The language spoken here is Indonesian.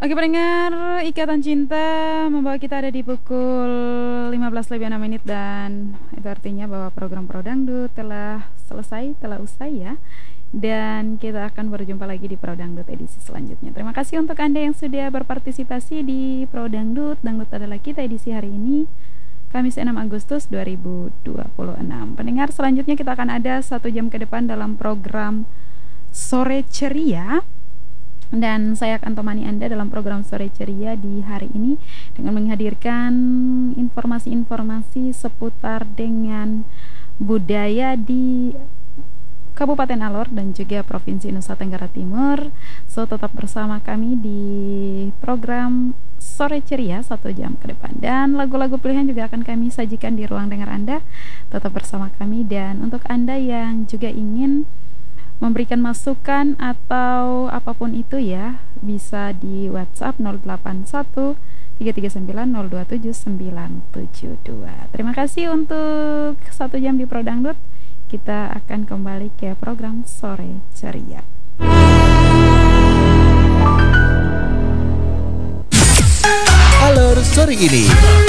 Oke pendengar, Ikatan Cinta membawa kita ada di pukul 15 lebih 6 menit. Dan itu artinya bahwa program Pro Dangdut telah selesai, telah usai ya. Dan kita akan berjumpa lagi di Pro Dangdut edisi selanjutnya. Terima kasih untuk Anda yang sudah berpartisipasi di Pro Dangdut. Dangdut adalah kita edisi hari ini, Kamis 6 Agustus 2026. Pendengar, selanjutnya kita akan ada 1 jam ke depan dalam program Sore Ceria. Dan saya akan temani Anda dalam program Sore Ceria di hari ini dengan menghadirkan informasi-informasi seputar dengan budaya di Kabupaten Alor dan juga Provinsi Nusa Tenggara Timur. So, tetap bersama kami di program Sore Ceria 1 jam ke depan. Dan lagu-lagu pilihan juga akan kami sajikan di ruang dengar Anda. Tetap bersama kami. Dan untuk Anda yang juga ingin memberikan masukan atau apapun itu ya, bisa di WhatsApp 081 339 027972. Terima kasih untuk 1 jam di Pro Dangdut. Kita akan kembali ke program Sore Ceria. Alor sore ini